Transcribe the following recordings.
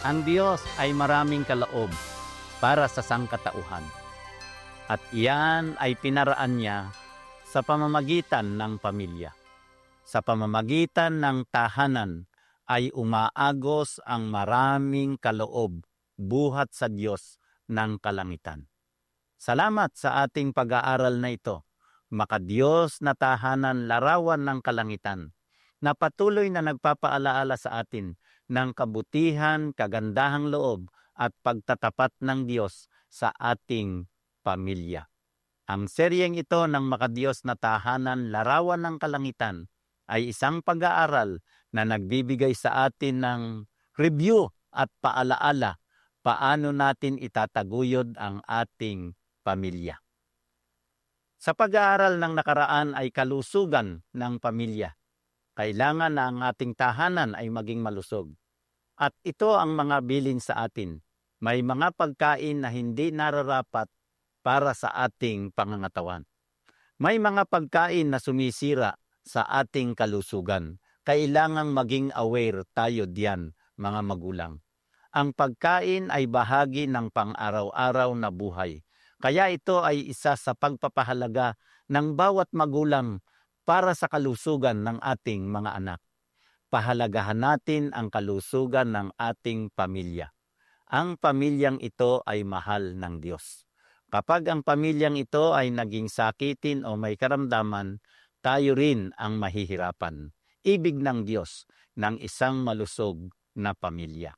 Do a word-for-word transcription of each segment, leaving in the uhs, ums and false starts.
Ang Diyos ay maraming kaloob para sa sangkatauhan. At iyan ay pinaraan niya sa pamamagitan ng pamilya. Sa pamamagitan ng tahanan ay umaagos ang maraming kaloob buhat sa Diyos ng kalangitan. Salamat sa ating pag-aaral na ito, makadiyos na tahanan larawan ng kalangitan, na patuloy na nagpapaalaala sa atin ng kabutihan, kagandahang loob at pagtatapat ng Diyos sa ating pamilya. Ang seryeng ito ng makadiyos na tahanan larawan ng kalangitan ay isang pag-aaral na nagbibigay sa atin ng review at paalaala paano natin itataguyod ang ating pamilya. Sa pag-aaral ng nakaraan ay kalusugan ng pamilya. Kailangan na ang ating tahanan ay maging malusog. At ito ang mga bilin sa atin. May mga pagkain na hindi nararapat para sa ating pangangatawan. May mga pagkain na sumisira sa ating kalusugan. Kailangang maging aware tayo diyan, mga magulang. Ang pagkain ay bahagi ng pang-araw-araw na buhay. Kaya ito ay isa sa pagpapahalaga ng bawat magulang para sa kalusugan ng ating mga anak. Pahalagahan natin ang kalusugan ng ating pamilya. Ang pamilyang ito ay mahal ng Diyos. Kapag ang pamilyang ito ay naging sakitin o may karamdaman, tayo rin ang mahihirapan. Ibig ng Diyos ng isang malusog na pamilya.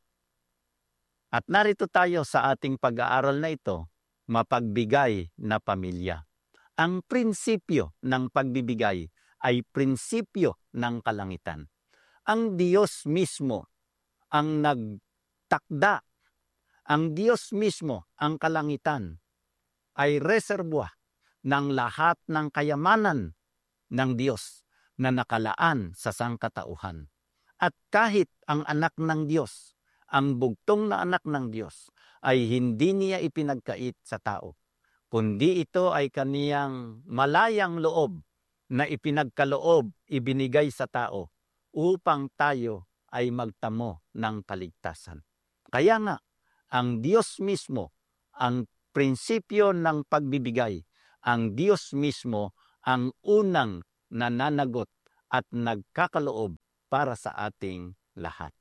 At narito tayo sa ating pag-aaral na ito, mapagbigay na pamilya. Ang prinsipyo ng pagbibigay ay prinsipyo ng kalangitan. Ang Diyos mismo ang nagtakda. Ang Diyos mismo, ang kalangitan, ay reservoir ng lahat ng kayamanan ng Diyos na nakalaan sa sangkatauhan. At kahit ang anak ng Diyos, ang bugtong na anak ng Diyos, ay hindi niya ipinagkait sa tao, kundi ito ay kaniyang malayang loob na ipinagkaloob, ibinigay sa tao upang tayo ay magtamo ng kaligtasan. Kaya nga, ang Diyos mismo, ang prinsipyo ng pagbibigay, ang Diyos mismo ang unang nananagot at nagkakaloob para sa ating lahat.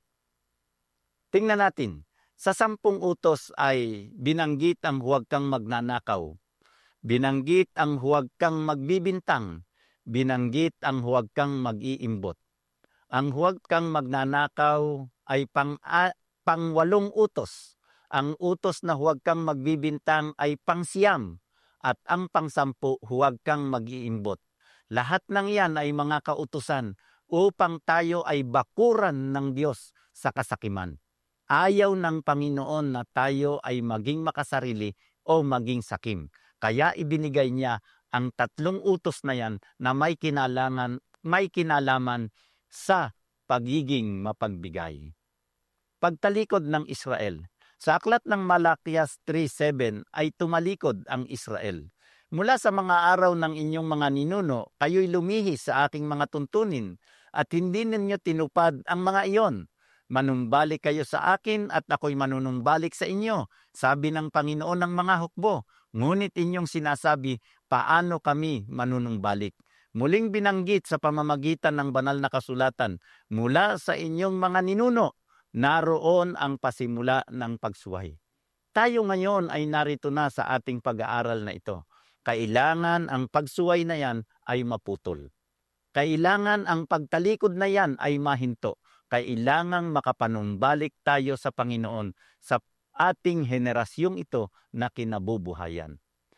Tingnan natin, sa sampung utos ay binanggit ang huwag kang magnanakaw, binanggit ang huwag kang magbibintang, binanggit ang huwag kang mag-iimbot. Ang huwag kang magnanakaw ay pang, a, pangwalong utos. Ang utos na huwag kang magbibintang ay pangsiyam at ang pangsampu huwag kang mag-iimbot. Lahat ng yan ay mga kautusan upang tayo ay bakuran ng Diyos sa kasakiman. Ayaw ng Panginoon na tayo ay maging makasarili o maging sakim. Kaya ibinigay niya ang tatlong utos na yan na may kinalangan, may kinalaman sa pagiging mapagbigay. Pagtalikod ng Israel. Sa aklat ng Malakias three seven ay tumalikod ang Israel. Mula sa mga araw ng inyong mga ninuno, kayo'y lumihis sa aking mga tuntunin at hindi ninyo tinupad ang mga iyon. Manumbalik kayo sa akin at ako'y manunumbalik sa inyo, sabi ng Panginoon ng mga hukbo. Ngunit inyong sinasabi, paano kami manunumbalik? Muling binanggit sa pamamagitan ng banal na kasulatan, mula sa inyong mga ninuno, naroon ang pasimula ng pagsuway. Tayo ngayon ay narito na sa ating pag-aaral na ito. Kailangan ang pagsuway na yan ay maputol. Kailangan ang pagtalikod na yan ay mahinto. Kailangang makapanumbalik tayo sa Panginoon sa ating henerasyong ito na kinabubuhayan.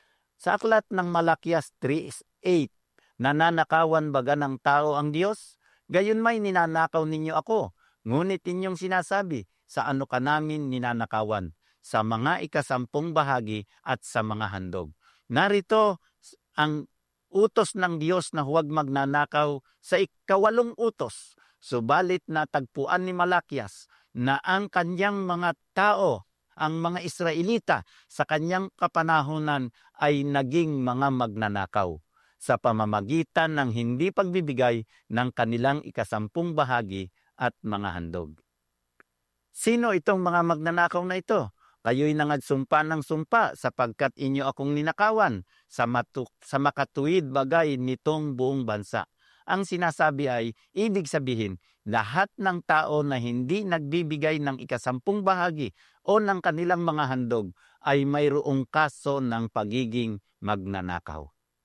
Sa aklat ng Malakias three eight, nananakawan baga ng tao ang Diyos? Gayon may ninanakaw ninyo ako. Ngunit inyong sinasabi, sa ano ka namin ninanakawan? Sa mga ikasampung bahagi at sa mga handog. Narito ang utos ng Diyos na huwag magnanakaw sa ikawalong utos. Subalit natagpuan ni Malakias na ang kanyang mga tao, ang mga Israelita sa kanyang kapanahunan ay naging mga magnanakaw sa pamamagitan ng hindi pagbibigay ng kanilang ikasampung bahagi at mga handog. Sino itong mga magnanakaw na ito? Kayo'y nangadsumpa ng sumpa sapagkat inyo akong ninakawan sa, matu- sa makatuwid bagay nitong buong bansa. Ang sinasabi ay, ibig sabihin, lahat ng tao na hindi nagbibigay ng ikasampung bahagi o ng kanilang mga handog ay mayroong kaso ng pagiging magnanakaw.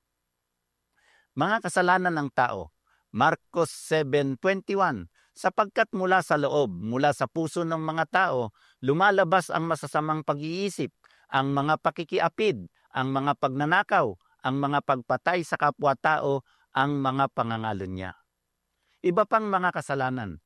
Mga kasalanan ng tao, Marcos seven twenty-one, sapagkat mula sa loob, mula sa puso ng mga tao, lumalabas ang masasamang pag-iisip, ang mga pakikiapid, ang mga pagnanakaw, ang mga pagpatay sa kapwa-tao, ang mga pangangalonya. Iba pang mga kasalanan.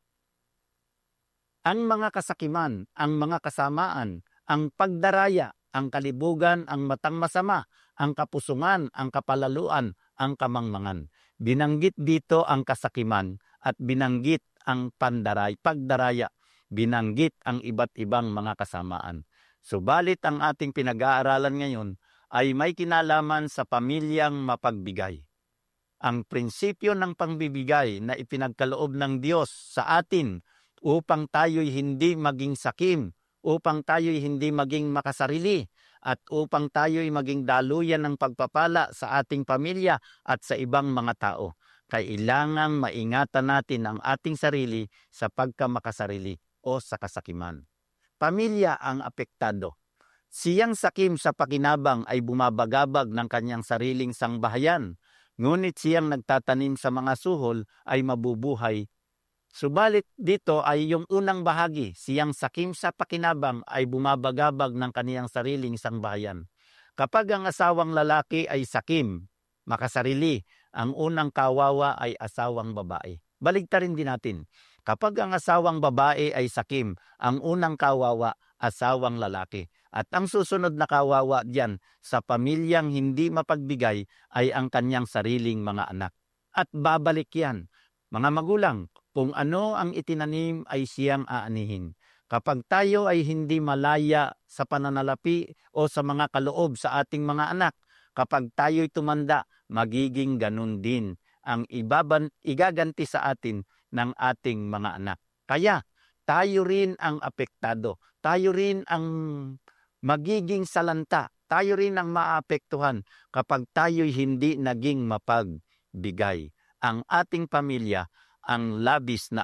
Ang mga kasakiman, ang mga kasamaan, ang pagdaraya, ang kalibugan, ang matang masama, ang kapusungan, ang kapalaluan, ang kamangmangan. Binanggit dito ang kasakiman at binanggit ang pandaray, pagdaraya, binanggit ang iba't ibang mga kasamaan. Subalit ang ating pinag-aaralan ngayon ay may kinalaman sa pamilyang mapagbigay. Ang prinsipyo ng pangbibigay na ipinagkaloob ng Diyos sa atin upang tayo'y hindi maging sakim, upang tayo'y hindi maging makasarili, at upang tayo'y maging daluyan ng pagpapala sa ating pamilya at sa ibang mga tao. Kailangang maingatan natin ang ating sarili sa pagkamakasarili o sa kasakiman. Pamilya ang apektado. Siyang sakim sa pakinabang ay bumabagabag ng kanyang sariling sangbahayan, ngunit siyang nagtatanim sa mga suhol ay mabubuhay. Subalit dito ay yung unang bahagi, siyang sakim sa pakinabang ay bumabagabag ng kaniyang sariling sangbahayan. Kapag ang asawang lalaki ay sakim, makasarili, ang unang kawawa ay asawang babae. Baligtarin din natin. Kapag ang asawang babae ay sakim, ang unang kawawa, asawang lalaki. At ang susunod na kawawa diyan sa pamilyang hindi mapagbigay ay ang kanyang sariling mga anak. At babalik yan. Mga magulang, kung ano ang itinanim ay siyang aanihin. Kapag tayo ay hindi malaya sa pananalapi o sa mga kaloob sa ating mga anak, kapag tayo'y tumanda, magiging ganun din ang ibaban, igaganti sa atin ng ating mga anak. Kaya, tayo rin ang apektado. Tayo rin ang magiging salanta. Tayo rin ang maapektuhan kapag tayo'y hindi naging mapagbigay. Ang ating pamilya ang labis na